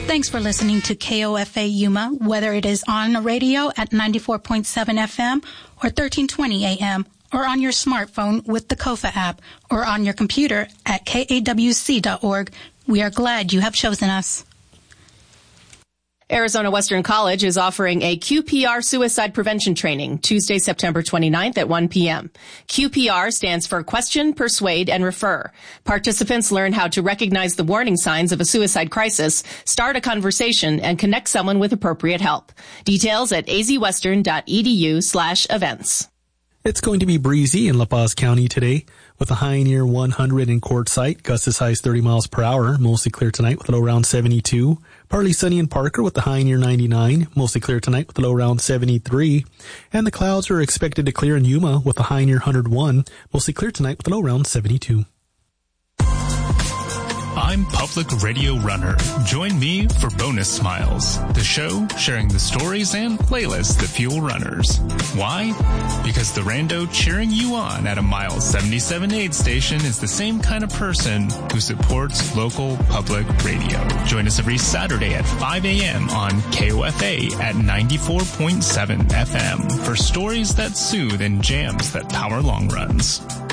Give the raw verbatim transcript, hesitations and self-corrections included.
Thanks for listening to K O F A Yuma, whether it is on the radio at ninety-four point seven F M or thirteen twenty A M, or on your smartphone with the Kofa app, or on your computer at K A W C dot org. We are glad you have chosen us. Arizona Western College is offering a Q P R suicide prevention training Tuesday, September twenty-ninth at one p.m. Q P R stands for Question, Persuade, and Refer. Participants learn how to recognize the warning signs of a suicide crisis, start a conversation, and connect someone with appropriate help. Details at azwestern.edu slash events. It's going to be breezy in La Paz County today with a high near one hundred in Quartzsite, gusts as high as thirty miles per hour, mostly clear tonight with a low around seventy-two. Partly sunny in Parker with a high near ninety-nine, mostly clear tonight with a low around seventy-three. And the clouds are expected to clear in Yuma with a high near one hundred one, mostly clear tonight with a low around seventy-two. I'm Public Radio Runner. Join me for Bonus Smiles, the show sharing the stories and playlists that fuel runners. Why? Because the rando cheering you on at a Mile seventy-seven aid station is the same kind of person who supports local public radio. Join us every Saturday at five a.m. on K O F A at ninety-four point seven F M for stories that soothe and jams that power long runs.